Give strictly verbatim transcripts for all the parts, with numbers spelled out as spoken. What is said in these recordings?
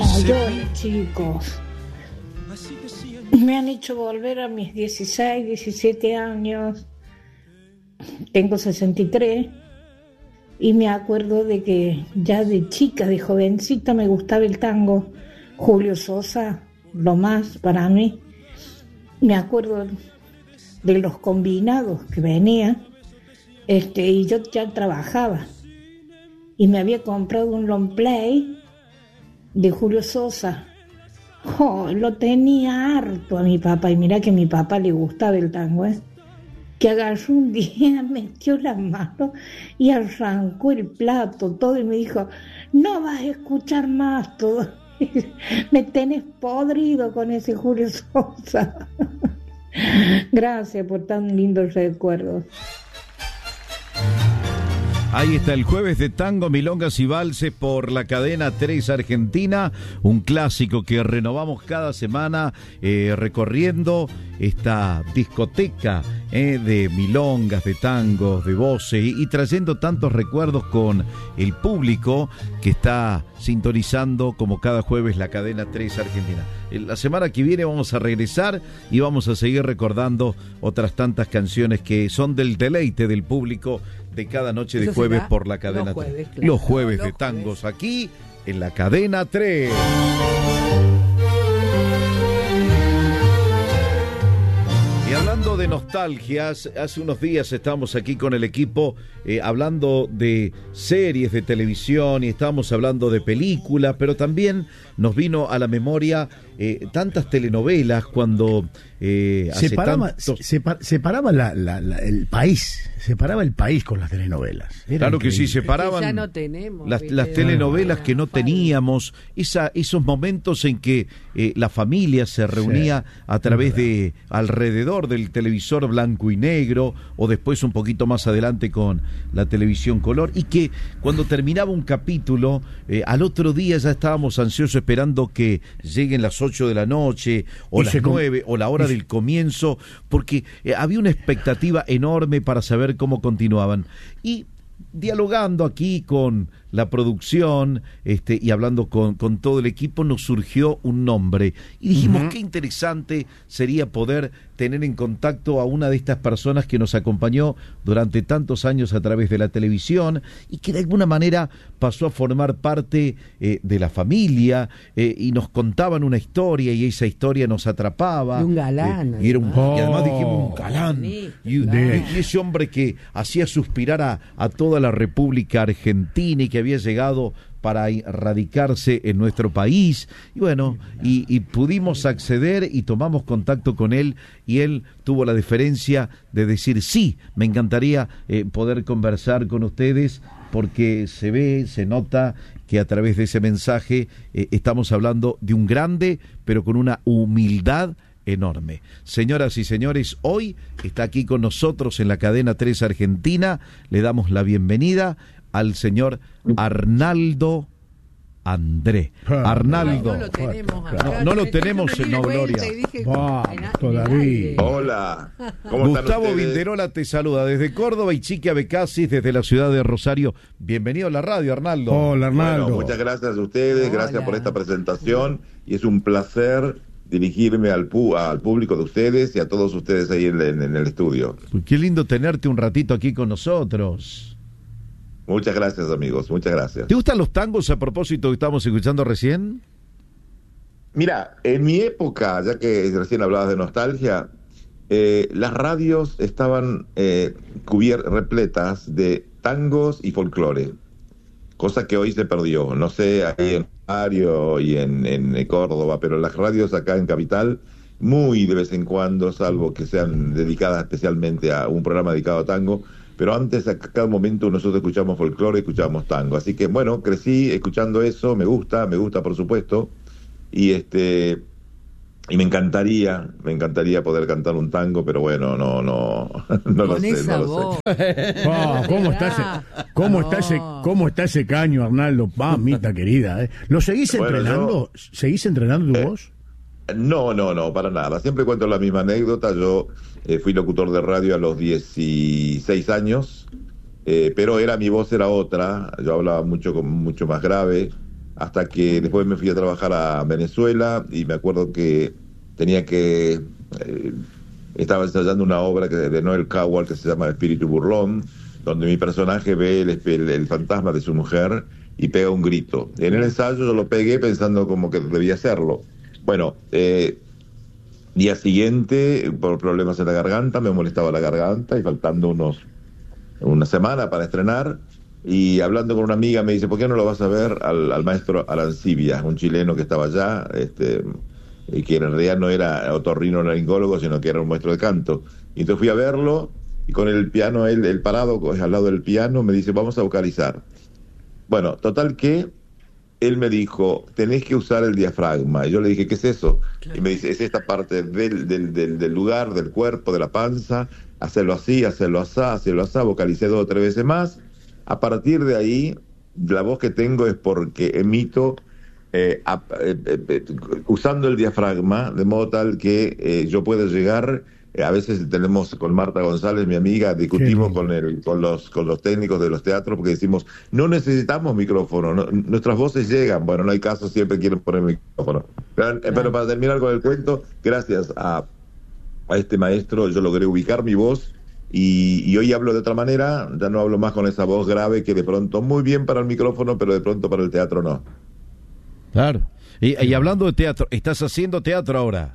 lloren, chicos. Me han hecho volver a mis dieciséis, diecisiete años. Tengo sesenta y tres. Y me acuerdo de que ya de chica, de jovencita, me gustaba el tango. Julio Sosa, lo más para mí. Me acuerdo de los combinados que venían. Este, y yo ya trabajaba. Y me había comprado un long play de Julio Sosa. Oh, lo tenía harto a mi papá. Y mira que a mi papá le gustaba el tango, ¿eh? Que agarró un día, metió la mano y arrancó el plato todo y me dijo, no vas a escuchar más todo. Me tenés podrido con ese Julio Sosa. Gracias por tan lindos recuerdos. Ahí está el jueves de tango, milongas y valses por la cadena tres Argentina, un clásico que renovamos cada semana eh, recorriendo esta discoteca eh, de milongas, de tangos, de voces y, y trayendo tantos recuerdos con el público que está sintonizando como cada jueves la cadena tres Argentina. La semana que viene vamos a regresar y vamos a seguir recordando otras tantas canciones que son del deleite del público de cada noche de Eso jueves por la cadena los jueves, tres. Claro. Los jueves los de tangos jueves. Aquí en la cadena tres. Y hablando de nostalgias, hace unos días estábamos aquí con el equipo eh, hablando de series de televisión y estábamos hablando de películas, pero también nos vino a la memoria eh, tantas telenovelas cuando eh, hace separaba, tantos... separ, separaba la, la, la, el país, separaba el país con las telenovelas. Era claro increíble. que sí, separaban ya no tenemos, las, las telenovelas que no teníamos, esa, esos momentos en que eh, la familia se reunía sí, a través de alrededor del televisor blanco y negro o después un poquito más adelante con la televisión color y que cuando terminaba un capítulo eh, al otro día ya estábamos ansiosos esperando que lleguen las ocho de la noche o y las nueve o la hora y... del comienzo porque eh, había una expectativa enorme para saber cómo continuaban y dialogando aquí con la producción este, y hablando con, con todo el equipo nos surgió un nombre y dijimos uh-huh. qué interesante sería poder tener en contacto a una de estas personas que nos acompañó durante tantos años a través de la televisión y que de alguna manera pasó a formar parte eh, de la familia eh, y nos contaban una historia y esa historia nos atrapaba. Y un galán. Eh, y, era un, oh. y además dijimos un galán. Sí, y, de... y ese hombre que hacía suspirar a, a toda la República Argentina y que había llegado para radicarse en nuestro país y bueno, y, y pudimos acceder y tomamos contacto con él y él tuvo la deferencia de decir sí, me encantaría eh, poder conversar con ustedes porque se ve, se nota que a través de ese mensaje eh, estamos hablando de un grande pero con una humildad enorme. Señoras y señores, hoy está aquí con nosotros en la cadena tres Argentina, le damos la bienvenida al señor Arnaldo André. Arnaldo. No lo tenemos acá. No, no lo tenemos, no, Gloria. Vamos, todavía. Hola. ¿Cómo Gustavo están Vinderola te saluda desde Córdoba y Chiqui Abecasis desde la ciudad de Rosario. Bienvenido a la radio, Arnaldo. Hola, Arnaldo. Bueno, muchas gracias a ustedes, Hola. Gracias por esta presentación y es un placer dirigirme al, pu- al público de ustedes y a todos ustedes ahí en, en, en el estudio. Pues qué lindo tenerte un ratito aquí con nosotros. Muchas gracias, amigos, muchas gracias. ¿Te gustan los tangos a propósito que estamos escuchando recién? Mira, en mi época, ya que recién hablabas de nostalgia, eh, las radios estaban eh, cubier- repletas de tangos y folclore, cosa que hoy se perdió. No sé, ahí en Rosario y en, en Córdoba, pero las radios acá en Capital, muy de vez en cuando, salvo que sean dedicadas especialmente a un programa dedicado a tango, pero antes a cada momento nosotros escuchamos folclore, escuchamos tango, así que bueno, crecí escuchando eso, me gusta, me gusta por supuesto, y este y me encantaría, me encantaría poder cantar un tango, pero bueno, no, no, no lo sé, no lo sé. Oh, ¿cómo está ese, cómo está ese, cómo está ese caño, Arnaldo? Mamita querida, ¿eh? ¿Lo seguís Bueno, entrenando? yo- ¿Seguís entrenando tu Eh, voz? No, no, no, para nada. Siempre cuento la misma anécdota. Yo eh, fui locutor de radio a los dieciséis años, eh, pero era mi voz era otra. Yo hablaba mucho con mucho más grave. hasta que después me fui a trabajar a Venezuela y me acuerdo que tenía que... Eh, estaba ensayando una obra que, de Noel Coward que se llama Espíritu Burlón, donde mi personaje ve el, el, el fantasma de su mujer y pega un grito. En el ensayo yo lo pegué pensando como que debía hacerlo. Bueno, eh, día siguiente, por problemas en la garganta, me molestaba la garganta y faltando unos una semana para estrenar, y hablando con una amiga me dice, ¿por qué no lo vas a ver al, al maestro Arancibia, un chileno que estaba allá, este... y que en realidad no era otorrinolaringólogo, sino que era un maestro de canto? Y entonces fui a verlo, y con el piano, él, él parado al lado del piano, me dice, vamos a vocalizar. Bueno, total que él me dijo, tenés que usar el diafragma. Y yo le dije, ¿qué es eso? Claro. Y me dice, es esta parte del, del, del, del lugar, del cuerpo, de la panza, hacerlo así, hacerlo así, hacerlo así. Vocalicé dos o tres veces más. A partir de ahí, la voz que tengo es porque emito... Eh, a, eh, eh, usando el diafragma, de modo tal que eh, yo pueda llegar, eh, a veces tenemos con Marta González, mi amiga, discutimos con el, con los con los técnicos de los teatros porque decimos, no necesitamos micrófono, no, nuestras voces llegan. Bueno, no hay caso, siempre quieren poner micrófono. Pero, eh, pero para terminar con el cuento, gracias a, a este maestro yo logré ubicar mi voz. Y, y hoy hablo de otra manera, ya no hablo más con esa voz grave que de pronto muy bien para el micrófono, pero de pronto para el teatro no. Claro. Y, y hablando de teatro, ¿estás haciendo teatro ahora?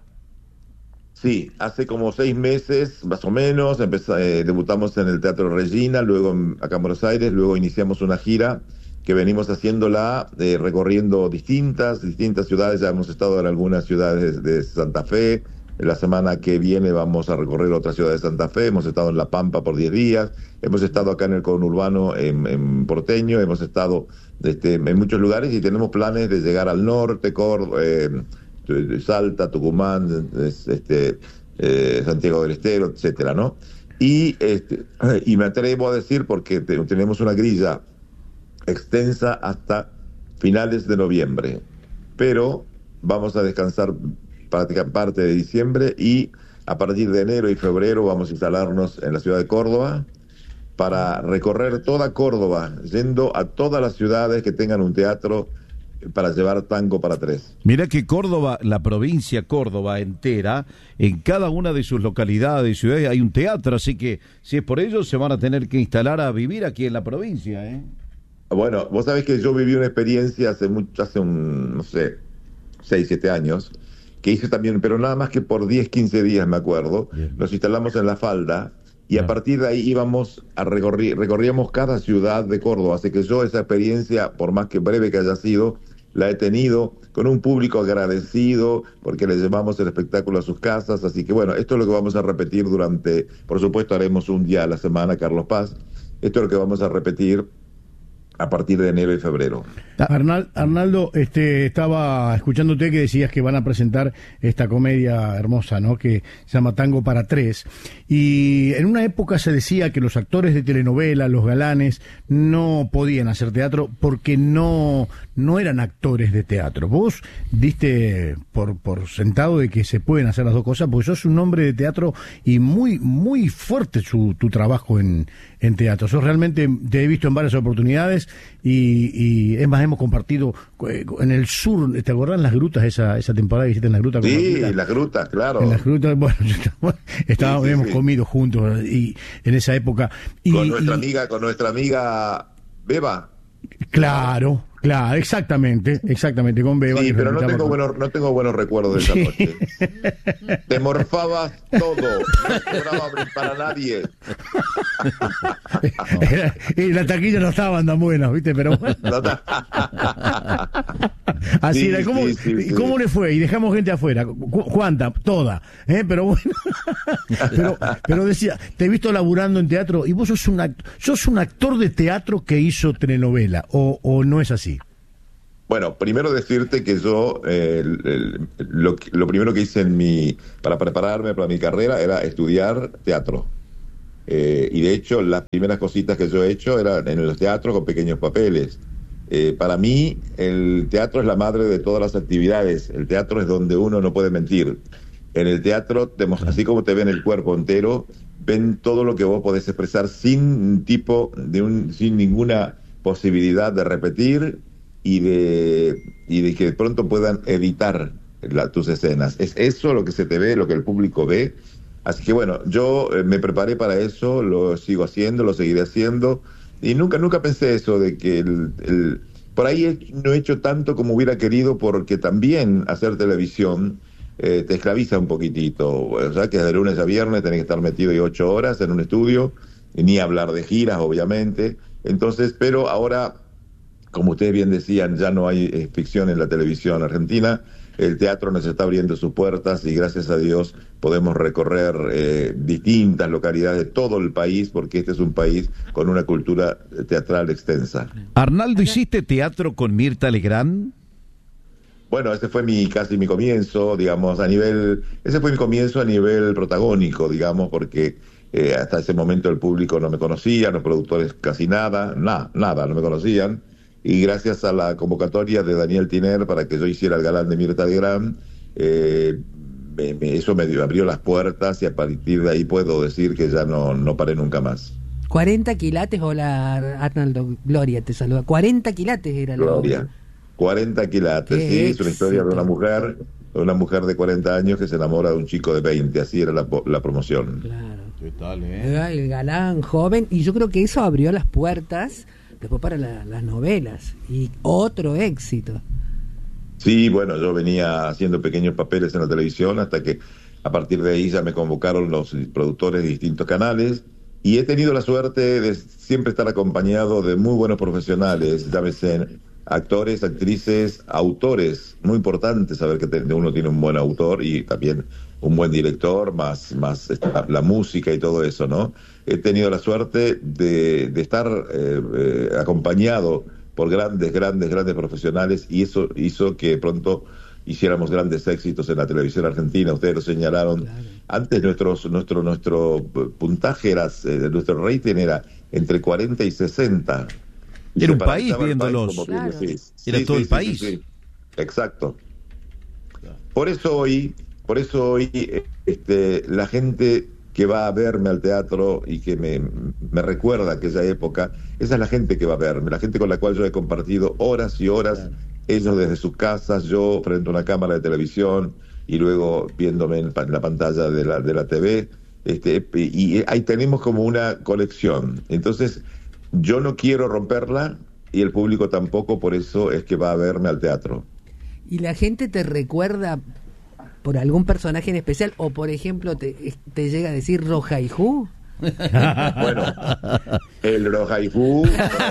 Sí, hace como seis meses, más o menos, empezó, eh, debutamos en el Teatro Regina, luego en, acá en Buenos Aires, luego iniciamos una gira que venimos haciéndola, eh, recorriendo distintas, distintas ciudades. Ya hemos estado en algunas ciudades de, de Santa Fe. La semana que viene vamos a recorrer otra ciudad de Santa Fe. Hemos estado en La Pampa por diez días. Hemos estado acá en el conurbano en, en Porteño. Hemos estado este, en muchos lugares y tenemos planes de llegar al norte, Córdoba, eh, Salta, Tucumán, este, eh, Santiago del Estero, etcétera, ¿no? Y, este, y me atrevo a decir, porque te, tenemos una grilla extensa hasta finales de noviembre, pero vamos a descansar parte de diciembre y a partir de enero y febrero vamos a instalarnos en la ciudad de Córdoba para recorrer toda Córdoba, yendo a todas las ciudades que tengan un teatro para llevar tango para tres. Mira que Córdoba, la provincia Córdoba entera, en cada una de sus localidades y ciudades hay un teatro, así que si es por ello se van a tener que instalar a vivir aquí en la provincia, ¿eh? Bueno, vos sabés que yo viví una experiencia hace mucho, hace un, no sé, seis, siete años, que hice también, pero nada más que por diez, quince días, me acuerdo. Bien. Nos instalamos en La Falda y a partir de ahí íbamos a recorrer, recorríamos cada ciudad de Córdoba, así que yo esa experiencia, por más que breve que haya sido, la he tenido con un público agradecido porque le llevamos el espectáculo a sus casas, así que bueno, esto es lo que vamos a repetir durante, por supuesto haremos un día a la semana, Carlos Paz, esto es lo que vamos a repetir a partir de enero y febrero. Arnal, Arnaldo, este, estaba escuchándote que decías que van a presentar esta comedia hermosa, ¿no? Que se llama Tango para Tres. Y en una época se decía que los actores de telenovela, los galanes, no podían hacer teatro porque no, no eran actores de teatro. Vos diste por, por sentado de que se pueden hacer las dos cosas, porque sos un hombre de teatro y muy, muy fuerte su, tu trabajo en, en teatro. Sos realmente, te he visto en varias oportunidades y, y es más, hemos compartido en el sur, ¿te acordás las grutas, esa esa temporada que hiciste en las grutas? Sí, en las grutas, claro. En las grutas, bueno, estábamos, sí, sí, hemos sí. comido juntos y en esa época. Y, con nuestra y, amiga, con nuestra amiga Beba. Claro, claro, exactamente, exactamente, con Beba. Sí, pero no tengo, buenos, no tengo buenos recuerdos de esa noche. Te morfabas todo, no cobraba para nadie. Y la taquilla no estaban tan buenas, ¿viste? Pero bueno. Así sí, era. ¿Cómo, sí, sí, sí. ¿Cómo le fue? Y dejamos gente afuera. ¿Cu ¿Cuánta? Toda. ¿Eh? Pero bueno. pero, pero decía, te he visto laburando en teatro y vos sos un, act sos un actor de teatro que hizo telenovela, o, o no es así. Bueno, primero decirte que yo eh, el, el, lo, lo primero que hice en mi para prepararme para mi carrera era estudiar teatro. Eh, y de hecho las primeras cositas que yo he hecho eran en los teatros con pequeños papeles. Eh, para mí el teatro es la madre de todas las actividades. El teatro es donde uno no puede mentir. En el teatro, te, así como te ven el cuerpo entero, ven todo lo que vos podés expresar sin tipo de un, sin ninguna posibilidad de repetir y de, y de que de pronto puedan editar la, tus escenas. Es eso lo que se te ve, lo que el público ve. Así que bueno, yo eh, me preparé para eso, lo sigo haciendo, lo seguiré haciendo, y nunca, nunca pensé eso de que el, el por ahí he, no he hecho tanto como hubiera querido, porque también hacer televisión eh, te esclaviza un poquitito. O sea, que de lunes a viernes tenés que estar metido ahí ocho horas en un estudio, y ni hablar de giras, obviamente. Entonces, pero ahora, como ustedes bien decían, ya no hay eh, ficción en la televisión argentina. El teatro nos está abriendo sus puertas y gracias a Dios podemos recorrer eh, distintas localidades de todo el país, porque este es un país con una cultura teatral extensa. Arnaldo, ¿hiciste teatro con Mirta Legrand? Bueno, ese fue mi casi mi comienzo, digamos, a nivel, ese fue mi comienzo a nivel protagónico, digamos, porque eh, hasta ese momento el público no me conocía, los productores casi nada, nada, nada, no me conocían. Y gracias a la convocatoria de Daniel Tiner para que yo hiciera el galán de Mirta Legrand, eh, me, me, eso me dio, abrió las puertas, y a partir de ahí puedo decir que ya no, no paré nunca más. cuarenta quilates, hola Arnaldo, Gloria te saluda. cuarenta quilates era la Gloria, obra. cuarenta quilates, sí, éxito. Es una historia de una mujer, de una mujer de cuarenta años que se enamora de un chico de veinte, así era la, la promoción. Claro. ¿Qué tal, eh? Era el galán joven, y yo creo que eso abrió las puertas después para la, las novelas, y otro éxito. Sí, bueno, yo venía haciendo pequeños papeles en la televisión hasta que a partir de ahí ya me convocaron los productores de distintos canales, y he tenido la suerte de siempre estar acompañado de muy buenos profesionales, llámese actores, actrices, autores. Muy importante saber que te, uno tiene un buen autor y también un buen director, más, más la, la música y todo eso, ¿no? He tenido la suerte de, de estar eh, eh, acompañado por grandes, grandes, grandes profesionales, y eso hizo que pronto hiciéramos grandes éxitos en la televisión argentina. Ustedes lo señalaron. Claro. Antes nuestros, nuestro, nuestro puntaje era, eh, nuestro rating era entre cuarenta y sesenta. Y era un país viéndolos. País, claro. sí, era sí, todo sí, el país. Sí, sí. Exacto. Por eso hoy, por eso hoy este, la gente que va a verme al teatro y que me, me recuerda aquella época, esa es la gente que va a verme, la gente con la cual yo he compartido horas y horas, claro. Ellos desde sus casas, yo frente a una cámara de televisión y luego viéndome en, en la pantalla de la, de la T V, este, y, y ahí tenemos como una conexión. Entonces, yo no quiero romperla y el público tampoco, por eso es que va a verme al teatro. ¿Y la gente te recuerda por algún personaje en especial? O, por ejemplo, te, te llega a decir Rojaijú. Bueno, el Rojaijú,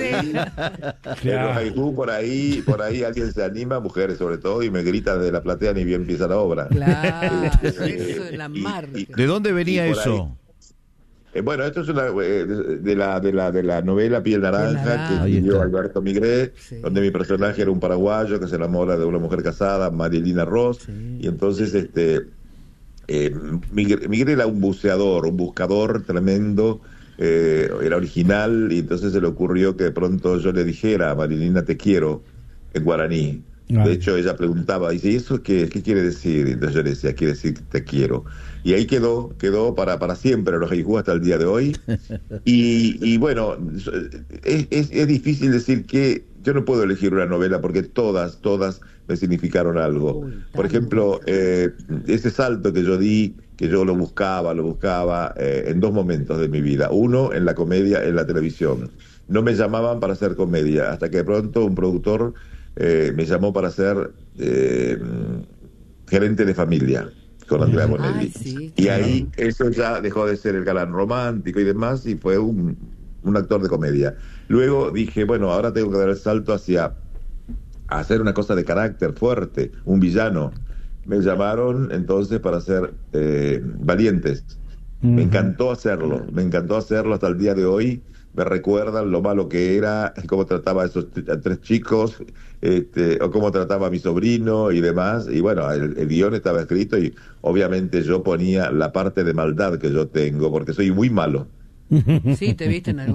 el Rojaijú, por ahí, por ahí alguien se anima, mujeres sobre todo, y me grita desde la platea ni bien empieza la obra. Claro, eh, eso es la marca. Y, y, ¿De dónde venía eso? Eh, bueno, esto es una, eh, de, la, de, la, de la novela Piel Naranja, Piel Naranja. Que escribió Alberto Migré, sí. Donde mi personaje era un paraguayo que se enamora de una mujer casada, Marilina Ross, sí. Y entonces este eh, Migré, Migré era un buceador, un buscador tremendo, eh, era original, y entonces se le ocurrió que de pronto yo le dijera a Marilina te quiero en guaraní. De hecho, ella preguntaba, dice, ¿y eso qué, qué quiere decir? Entonces yo le decía, quiere decir te quiero. Y ahí quedó, quedó para, para siempre Rojaijú hasta el día de hoy. Y, y bueno, es, es, es difícil decir que yo no puedo elegir una novela porque todas, todas me significaron algo. Por ejemplo, eh, ese salto que yo di, que yo lo buscaba, lo buscaba eh, en dos momentos de mi vida. Uno, en la comedia, en la televisión. No me llamaban para hacer comedia, hasta que de pronto un productor Eh, me llamó para ser eh, gerente de familia con Andrea Bonelli. Sí, y ahí eso ya dejó de ser el galán romántico y demás, y fue un, un actor de comedia. Luego dije, bueno, ahora tengo que dar el salto hacia hacer una cosa de carácter fuerte, un villano. Me llamaron entonces para hacer eh, Valientes. Mm. Me encantó hacerlo, me encantó hacerlo hasta el día de hoy. Me recuerdan lo malo que era, cómo trataba a esos a tres chicos, este, o cómo trataba a mi sobrino y demás. Y bueno, el, el guión estaba escrito y obviamente yo ponía la parte de maldad que yo tengo, porque soy muy malo. Sí, te viste en algún